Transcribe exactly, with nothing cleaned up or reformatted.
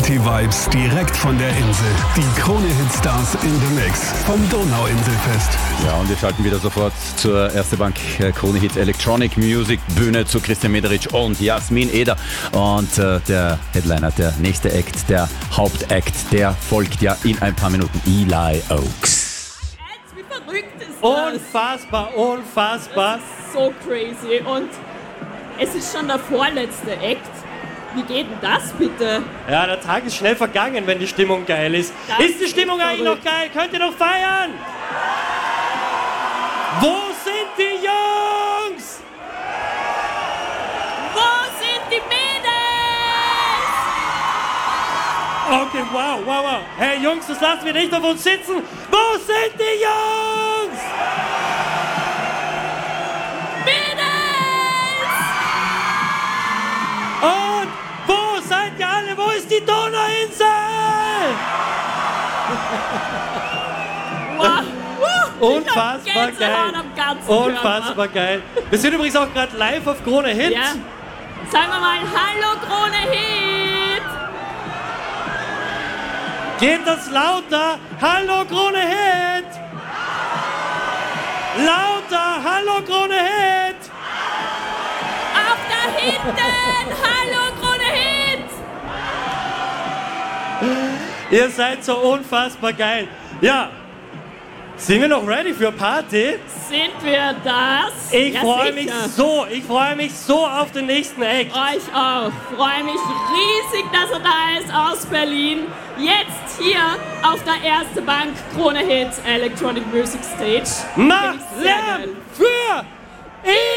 Party-Vibes direkt von der Insel. Die Krone-Hit-Stars in the Mix vom Donauinselfest. Ja, und wir schalten wieder sofort zur Erste Bank äh, Krone Hit Electronic Music Bühne zu Christian Mederitsch und Jasmin Eder. Und äh, der Headliner, der nächste Act, der Hauptakt, der folgt ja in ein paar Minuten. Eli Oaks. Wie verrückt ist das? Unfassbar, unfassbar. Das ist so crazy. Und es ist schon der vorletzte Act. Wie geht denn das bitte? Ja, der Tag ist schnell vergangen, wenn die Stimmung geil ist. Das ist die Stimmung ist eigentlich noch geil? Könnt ihr noch feiern? Wo sind die Jungs? Wo sind die Mädels? Okay, wow, wow, wow. Hey Jungs, das lassen wir nicht auf uns sitzen. Wo sind die Jungs? Mädels! Und wo seid ihr alle? Wo ist die Donauinsel? Wow. Unfassbar Ich hab Gänsehaut geil. am ganzen Unfassbar geil. Wir sind übrigens auch gerade live auf Krone Hit. Ja. Sagen wir mal Hallo Krone Hit! Geht das lauter? Hallo Krone Hit! Lauter! Hallo Krone Hit! Auf da hinten! Hallo Krone Hit! Ihr seid so unfassbar geil. Ja, sind wir noch ready für Party? Sind wir das? Ich Ja, freue mich sicher. so, ich freue mich so auf den nächsten Act. Euch auch. Freue mich riesig, dass er da ist aus Berlin. Jetzt hier auf der Erste Bank Krone Hit Electronic Music Stage. Macht Finde ich sehr Lärm geil. für